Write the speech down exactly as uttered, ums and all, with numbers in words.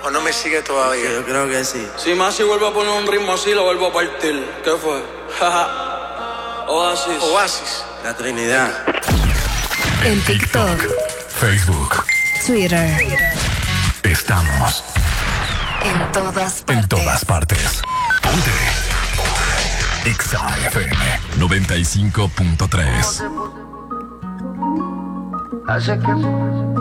¿O no me sigue todavía? Sí, yo creo que sí. Si Masi vuelve a poner un ritmo así, lo vuelvo a partir. ¿Qué fue? Oasis. Oasis. La Trinidad. En TikTok, Facebook, Twitter, estamos en todas partes. en todas partes. Ponte. Exa F M noventa y cinco punto tres. Hace que